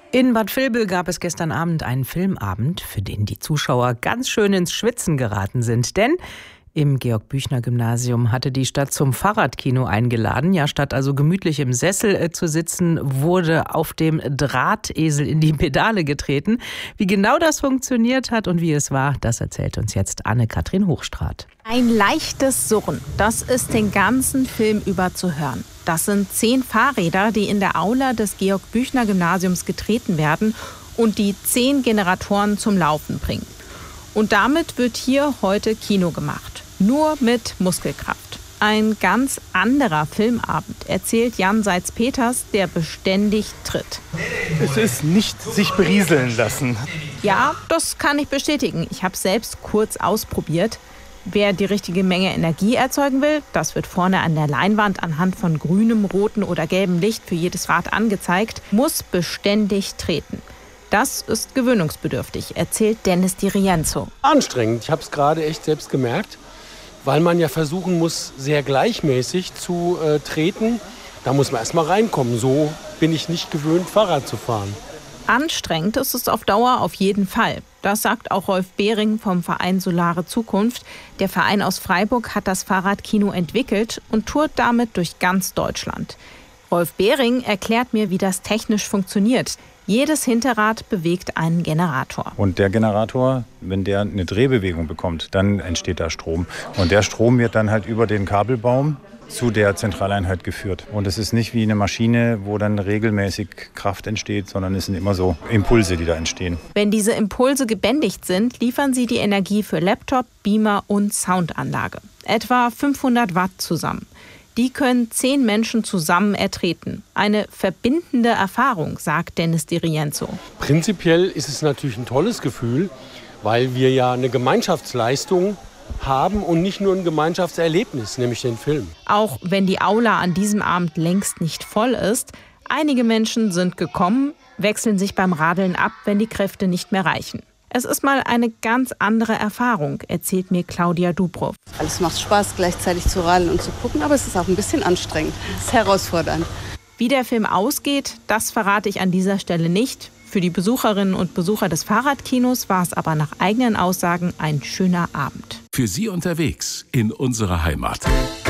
In Bad Vilbel gab es gestern Abend einen Filmabend, für den die Zuschauer ganz schön ins Schwitzen geraten sind. Denn im Georg-Büchner-Gymnasium hatte die Stadt zum Fahrradkino eingeladen. Ja, statt also gemütlich im Sessel zu sitzen, wurde auf dem Drahtesel in die Pedale getreten. Wie genau das funktioniert hat und wie es war, das erzählt uns jetzt Anne-Kathrin Hochstraat. Ein leichtes Surren, das ist den ganzen Film über zu hören. Das sind 10 Fahrräder, die in der Aula des Georg-Büchner-Gymnasiums getreten werden und die 10 Generatoren zum Laufen bringen. Und damit wird hier heute Kino gemacht. Nur mit Muskelkraft. Ein ganz anderer Filmabend, erzählt Jan Seitz-Peters, der beständig tritt. Es ist nicht sich berieseln lassen. Ja, das kann ich bestätigen. Ich habe selbst kurz ausprobiert. Wer die richtige Menge Energie erzeugen will, das wird vorne an der Leinwand anhand von grünem, rotem oder gelbem Licht für jedes Rad angezeigt, muss beständig treten. Das ist gewöhnungsbedürftig, erzählt Dennis Di Rienzo. Anstrengend, ich habe es gerade echt selbst gemerkt, weil man ja versuchen muss, sehr gleichmäßig zu treten. Da muss man erst mal reinkommen, so bin ich nicht gewöhnt, Fahrrad zu fahren. Anstrengend ist es auf Dauer auf jeden Fall. Das sagt auch Rolf Behring vom Verein Solare Zukunft. Der Verein aus Freiburg hat das Fahrradkino entwickelt und tourt damit durch ganz Deutschland. Rolf Behring erklärt mir, wie das technisch funktioniert. Jedes Hinterrad bewegt einen Generator. Und der Generator, wenn der eine Drehbewegung bekommt, dann entsteht da Strom. Und der Strom wird dann halt über den Kabelbaum zu der Zentraleinheit geführt. Und es ist nicht wie eine Maschine, wo dann regelmäßig Kraft entsteht, sondern es sind immer so Impulse, die da entstehen. Wenn diese Impulse gebändigt sind, liefern sie die Energie für Laptop, Beamer und Soundanlage. Etwa 500 Watt zusammen. Die können 10 Menschen zusammen ertreten. Eine verbindende Erfahrung, sagt Dennis Di Rienzo. Prinzipiell ist es natürlich ein tolles Gefühl, weil wir ja eine Gemeinschaftsleistung haben und nicht nur ein Gemeinschaftserlebnis, nämlich den Film. Auch wenn die Aula an diesem Abend längst nicht voll ist, einige Menschen sind gekommen, wechseln sich beim Radeln ab, wenn die Kräfte nicht mehr reichen. Es ist mal eine ganz andere Erfahrung, erzählt mir Claudia Dubrow. Es macht Spaß, gleichzeitig zu radeln und zu gucken, aber es ist auch ein bisschen anstrengend. Es ist herausfordernd. Wie der Film ausgeht, das verrate ich an dieser Stelle nicht. Für die Besucherinnen und Besucher des Fahrradkinos war es aber nach eigenen Aussagen ein schöner Abend. Für Sie unterwegs in unserer Heimat.